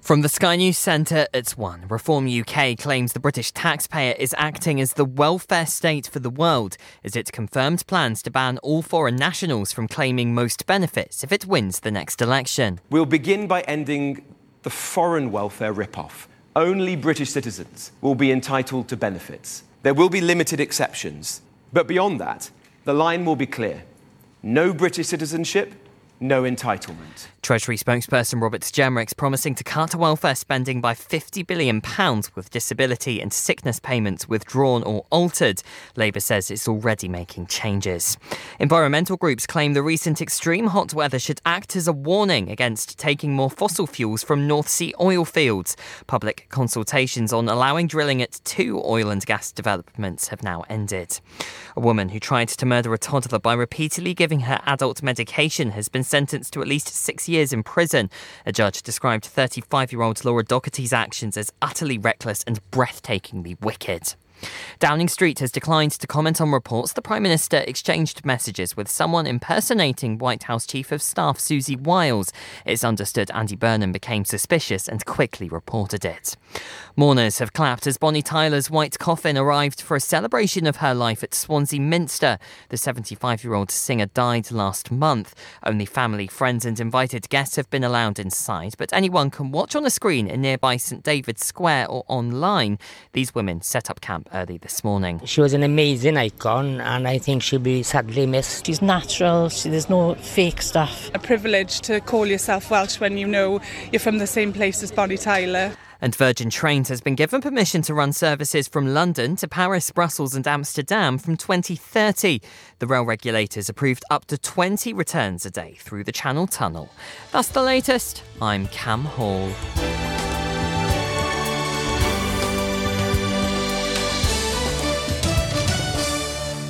From the Sky News Centre, it's 1. Reform UK claims the British taxpayer is acting as the welfare state for the world as it confirmed plans to ban all foreign nationals from claiming most benefits if it wins the next election. We'll begin by ending the foreign welfare rip-off. Only British citizens will be entitled to benefits. There will be limited exceptions. But beyond that, the line will be clear. No British citizenship, no entitlement. Treasury spokesperson Robert Jenrick's promising to cut welfare spending by £50 billion with disability and sickness payments withdrawn or altered. Labour says it's already making changes. Environmental groups claim the recent extreme hot weather should act as a warning against taking more fossil fuels from North Sea oil fields. Public consultations on allowing drilling at 2 oil and gas developments have now ended. A woman who tried to murder a toddler by repeatedly giving her adult medication has been sentenced to at least 6 years in prison. A judge described 35-year-old Laura Doherty's actions as utterly reckless and breathtakingly wicked. Downing Street has declined to comment on reports the Prime Minister exchanged messages with someone impersonating White House Chief of Staff Susie Wiles. It's understood Andy Burnham became suspicious and quickly reported it. Mourners have clapped as Bonnie Tyler's white coffin arrived for a celebration of her life at Swansea Minster. The 75-year-old singer died last month. Only family, friends and invited guests have been allowed inside, but anyone can watch on a screen in nearby St David's Square or online. These women set up camp early this morning. She was an amazing icon and I think she'll be sadly missed. She's natural, there's no fake stuff. A privilege to call yourself Welsh when you know you're from the same place as Bonnie Tyler. And Virgin Trains has been given permission to run services from London to Paris, Brussels and Amsterdam from 2030. The rail regulators approved up to 20 returns a day through the Channel Tunnel. That's the latest. I'm Cam Hall.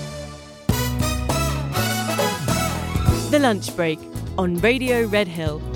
The Lunch Break on Radio Red Hill.